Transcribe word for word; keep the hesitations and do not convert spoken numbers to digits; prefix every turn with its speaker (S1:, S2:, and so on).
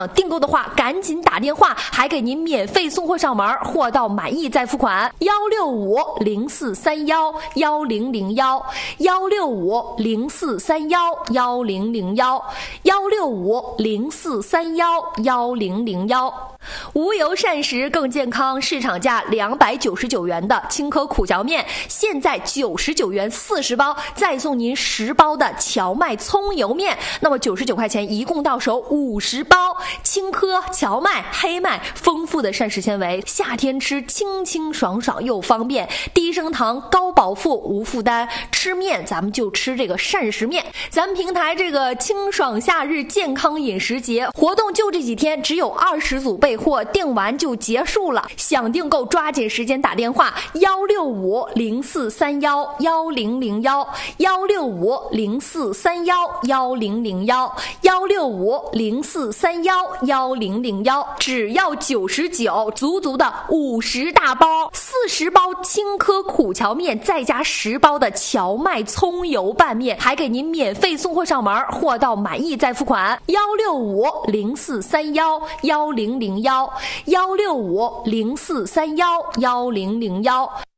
S1: 订购的话赶紧打电话，还给您免费送货上门，货到满意再付款。幺六五零四三幺幺零零幺幺六五零四三幺幺零零幺幺六五零四三幺幺零零幺。无油膳食更健康，市场价两百九十九元的青稞苦荞面，现在九十九元四十包，再送您十包的荞麦葱油面，那么九十九块钱一共到手五十包。青稞、荞麦、黑麦，丰富的膳食纤维，夏天吃清清爽爽又方便，低升糖、高饱腹、无负担。吃面咱们就吃这个膳食面。咱们平台这个清爽夏日健康饮食节活动就这几天，只有二十组备货，订完就结束了。想订购抓紧时间打电话幺六五零四三幺幺零零幺幺六五零四三幺幺零零幺幺六五零四三幺幺零零幺，只要九十九，足足的五十大包，四十包青稞苦荞面，再加十包的荞麦葱油拌面，还给您免费送货上门，货到满意再付款。幺六五零四三幺幺零零幺幺六五零四三幺幺零零幺。